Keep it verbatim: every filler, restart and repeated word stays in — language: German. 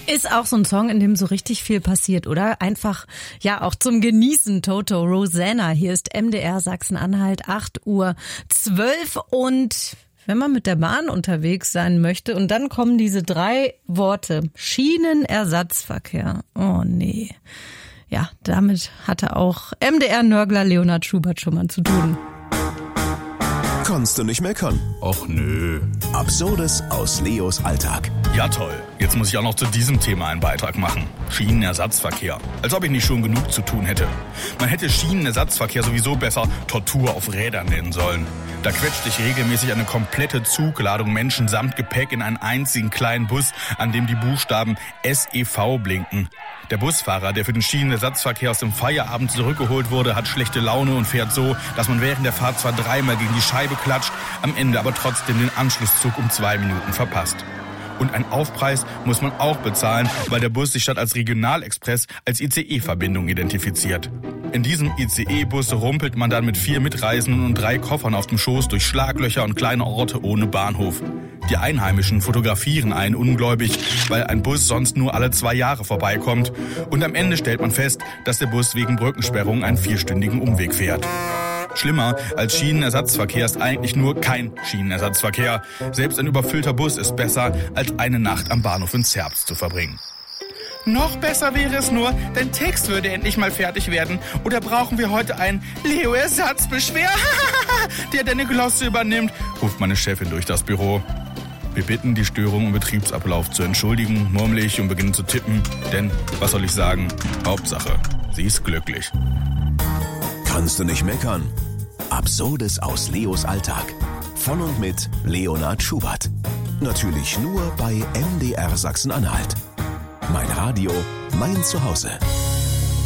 Ist auch so ein Song, in dem so richtig viel passiert, oder? Einfach, ja, auch zum Genießen. Toto, Rosanna. Hier ist M D R Sachsen-Anhalt, acht Uhr zwölf. Und wenn man mit der Bahn unterwegs sein möchte und dann kommen diese drei Worte. Schienenersatzverkehr. Oh nee. Ja, damit hatte auch M D R-Nörgler Leonhard Schubert schon mal zu tun. Kannst du nicht meckern? Och nö. Absurdes aus Leos Alltag. Ja toll, jetzt muss ich auch noch zu diesem Thema einen Beitrag machen. Schienenersatzverkehr. Als ob ich nicht schon genug zu tun hätte. Man hätte Schienenersatzverkehr sowieso besser Tortur auf Rädern nennen sollen. Da quetscht sich regelmäßig eine komplette Zugladung Menschen samt Gepäck in einen einzigen kleinen Bus, an dem die Buchstaben S E V blinken. Der Busfahrer, der für den Schienenersatzverkehr aus dem Feierabend zurückgeholt wurde, hat schlechte Laune und fährt so, dass man während der Fahrt zwar dreimal gegen die Scheibe klatscht, am Ende aber trotzdem den Anschlusszug um zwei Minuten verpasst. Und einen Aufpreis muss man auch bezahlen, weil der Bus sich statt als Regionalexpress als I C E-Verbindung identifiziert. In diesem I C E-Bus rumpelt man dann mit vier Mitreisenden und drei Koffern auf dem Schoß durch Schlaglöcher und kleine Orte ohne Bahnhof. Die Einheimischen fotografieren einen ungläubig, weil ein Bus sonst nur alle zwei Jahre vorbeikommt. Und am Ende stellt man fest, dass der Bus wegen Brückensperrung einen vierstündigen Umweg fährt. Schlimmer als Schienenersatzverkehr ist eigentlich nur kein Schienenersatzverkehr. Selbst ein überfüllter Bus ist besser, als eine Nacht am Bahnhof in Zerbst zu verbringen. Noch besser wäre es nur, dein Text würde endlich mal fertig werden. Oder brauchen wir heute einen Leo-Ersatzbeschwer, der deine Glosse übernimmt, ruft meine Chefin durch das Büro. Wir bitten, die Störung im Betriebsablauf zu entschuldigen, murmle ich und beginne zu tippen. Denn, was soll ich sagen, Hauptsache, sie ist glücklich. Kannst du nicht meckern? Absurdes aus Leos Alltag. Von und mit Leonhard Schubert. Natürlich nur bei M D R Sachsen-Anhalt. Mein Radio, mein Zuhause.